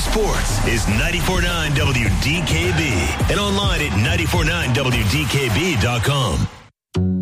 sports is 94.9 WDKB and online at 94.9WDKB.com.